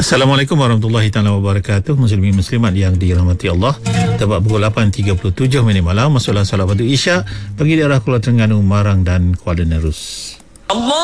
Assalamualaikum warahmatullahi taala wabarakatuh. Muslimin muslimat yang dirahmati Allah. Tepat pukul 8.37 malam, masuklah solat fardu Isya bagi daerah Kuala Terengganu, Marang dan Kuala Nerus. Allah